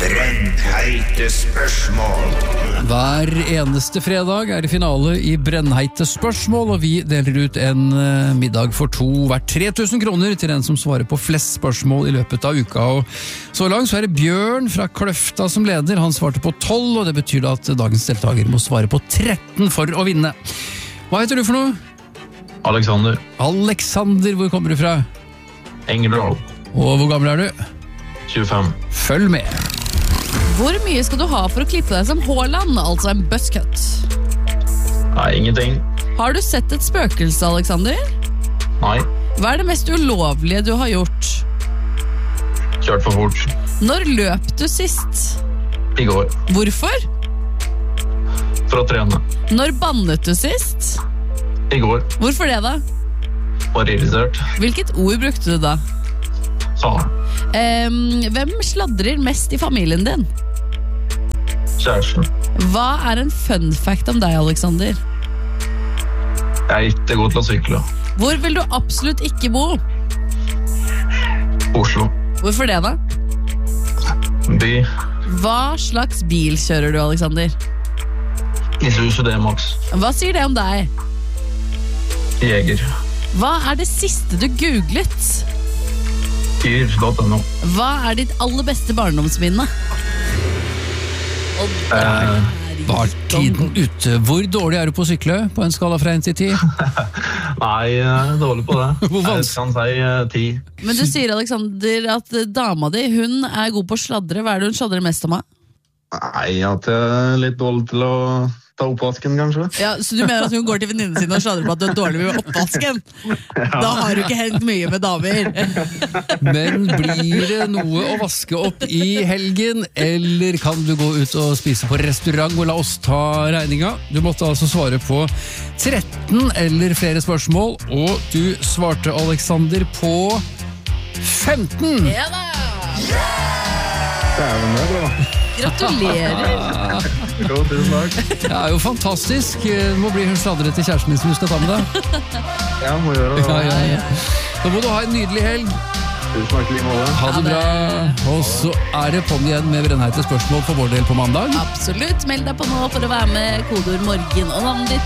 Brennheite spørsmål. Hver eneste fredag det finale i Brennheite spørsmål, og vi deler ut en middag for to hvert 3000 kroner til den som svarer på flest spørsmål i løpet av uka. Og så langt så det Bjørn fra Kløfta som leder. Han svarte på 12, og det betyr at dagens deltaker må svare på 13 for å vinne. Hva heter du for noe? Alexander. Alexander, hvor kommer du fra? Engerdal. Og hvor gammel du? 25. Følg med. Hvor mye skal du ha for å klippe deg som Haaland, altså en buzzcut? Nei, ingenting. Har du sett et spøkelse, Alexander? Nei, Hva det mest ulovlige du har gjort? kjørt for fort. Når løp du sist? I går. Hvorfor? For å trene. Når bannet du sist? I går. Hvorfor det da? Var irritert. Hvilket ord brukte du da? Faen. Hvem sladrer mest i familien din? Kjæresten. Hva en fun fact om deg, Alexander? Jeg ikke god til å sykle. Hvor vil du absolutt ikke bo? Oslo. Hvorfor det da? By. Hva slags bil kjører du, Alexander? Isuzu D-Max. Hva sier det om deg? Jeger. Hva det siste du googlet? Yr.no. Hva ditt aller beste barndomsminne? Og der Var tiden ute? Hvor dårlig du på å sykle på en skala fra 1 til 10? Nei, jeg er dårlig på det. Hvor Jeg kan si 10. Men du sier, Alexander, at dama di, hun god på å sladre. Hva det hun sladrer mest om? Nei, at jeg er litt dårlig til å ta oppvasken, kanskje. Ja, så du mener at hun går til venninnen sin og sladrer på at du dårlig med oppvasken? Da har du ikke hengt mye med damer. Men blir det noe å vaske opp i helgen, eller kan du gå ut og spise på restaurant og la oss ta regninga? Du måtte altså svare på 13 eller flere spørsmål, og du svarte, Alexander, på 15. Ja da! Det jo med, bra. Gratulerer. Jo, tusen takk. Det jo fantastisk. Det må bli hun sladret til kjæresten min som du skal ta med deg. Ja, må gjøre det. Ja. Da må du ha en nydelig helg. Tusen takk, like måte. Ha det bra. Og så det på'n igjen med brennheite spørsmål for vår del på mandag. Absolutt. Meld deg på nå for å være med kodeord morgen og navnet ditt